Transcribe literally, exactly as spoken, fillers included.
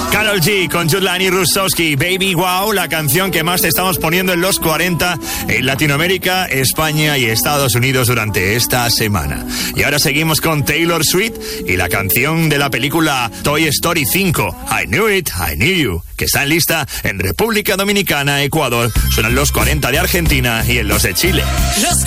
Karol G con Juliani Russowski, Baby Wow, la canción que más te estamos poniendo en los cuarenta en Latinoamérica, España y Estados Unidos durante esta semana. Y ahora seguimos con Taylor Swift y la canción de la película Toy Story cinco, I Knew It, I Knew You, que está en lista en República Dominicana, Ecuador, suenan los cuarenta de Argentina y en los de Chile. Los